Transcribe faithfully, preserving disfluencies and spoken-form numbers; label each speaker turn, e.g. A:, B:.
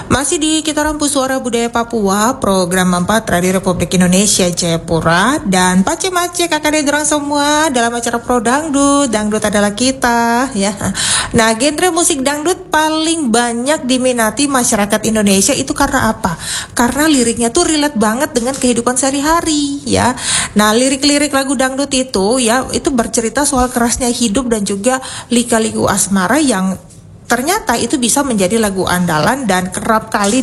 A: Masih di Kita Rampu Suara Budaya Papua, program empat Radio Republik Indonesia Jayapura, dan pace-mace kakak dorang semua dalam acara Pro Dangdut. Dangdut adalah kita, ya. Nah, genre musik dangdut paling banyak diminati masyarakat Indonesia itu karena apa? Karena liriknya tuh relate banget dengan kehidupan sehari-hari, ya. Nah, lirik-lirik lagu dangdut itu, ya, itu bercerita soal kerasnya hidup dan juga lika-liku asmara yang ternyata itu bisa menjadi lagu andalan dan kerap kali